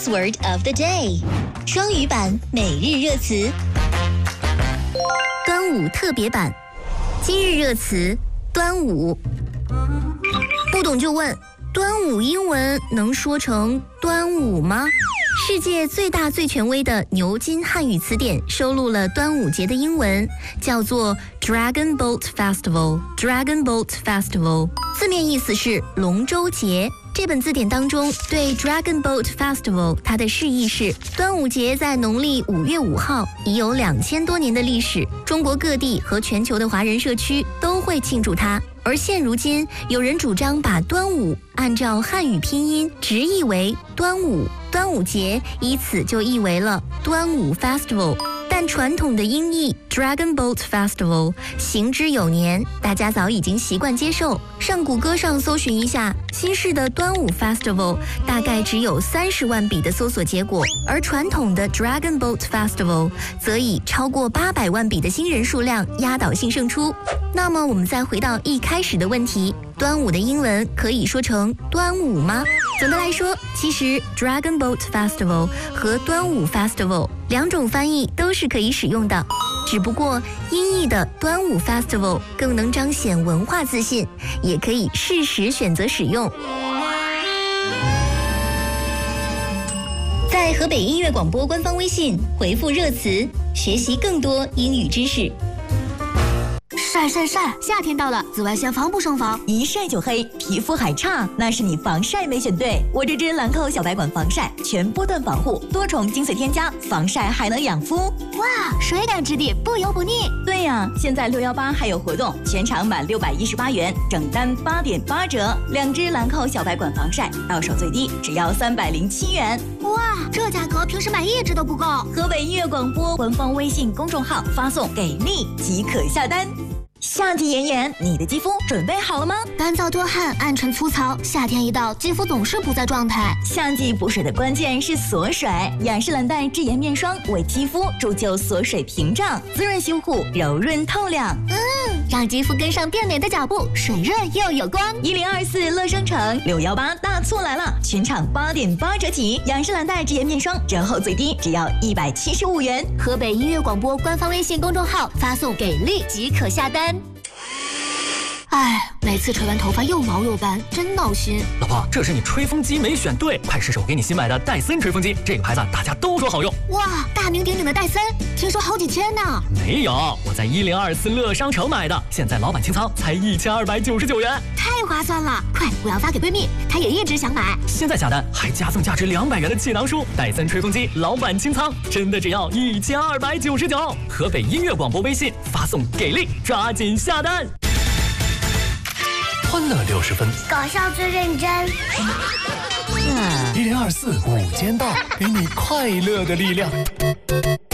Buzzword of the day， 双语版每日热词。端午特别版，今日热词端午。不懂就问，端午英文能说成端午吗？世界最大最权威的牛津汉语词典收录了端午节的英文，叫做 Dragon Boat Festival。Dragon Boat Festival 字面意思是龙舟节。这本字典当中对 Dragon Boat Festival 它的释义是，端午节在农历5月5号，已有2000多年的历史，中国各地和全球的华人社区都会庆祝它。而现如今，有人主张把端午按照汉语拼音直译为端午，端午节以此就译为了端午 Festival。但传统的音译 Dragon Boat Festival 行之有年，大家早已经习惯接受。上谷歌上搜寻一下，新式的端午 Festival 大概只有30万笔的搜索结果，而传统的 Dragon Boat Festival 则以超过800万笔的新人数量压倒性胜出。那么我们再回到一开始的问题，端午的英文可以说成端午吗？总的来说，其实 Dragon Boat Festival 和端午 Festival 两种翻译都是可以使用的，只不过音译的端午 Festival 更能彰显文化自信，也可以适时选择使用。在河北音乐广播官方微信回复热词，学习更多英语知识。 晒晒晒！夏天到了，紫外线防不胜防， 一晒就黑，皮肤还差，那是你防晒没选对。我这支兰蔻小白管防晒，全波段防护，多重精粹添加，防晒还能养肤。 哇，水感质地，不油不腻。 对呀，现在618还有活动，全场满618元，整单8.8折。2支兰蔻小白管防晒，到手最低只要307元。 哇，这价格平时买1支都不够。 河北音乐广播官方微信公众号发送给力即可下单。夏季炎炎，你的肌肤准备好了吗？ 干燥多汗，暗沉粗糙，夏天一到，肌肤总是不在状态。 夏季补水的关键是锁水，雅诗兰黛智妍面霜为肌肤铸就锁水屏障，滋润修护，柔润透亮。 让肌肤跟上变美的脚步，水润又有光。 1024乐商城618大促来了，全场8.8折起，雅诗兰黛智妍面霜折后最低只要175元。 河北音乐广播官方微信公众号发送给力即可下单。每次吹完头发又毛又干，真闹心。 老婆，这是你吹风机没选对，快试试我给你新买的戴森吹风机，这个牌子大家都说好用。 哇，大名鼎鼎的戴森，听说好几千呢。 没有，我在1024乐商城买的，现在老板清仓才1299元， 太划算了！快，我要发给闺蜜，她也一直想买。 现在下单还加赠价值200元的气囊书，戴森吹风机老板清仓，真的只要1299。河北音乐广播微信发送给力，抓紧下单。 欢乐60分， 搞笑最认真。 1024午间到，给你快乐的力量。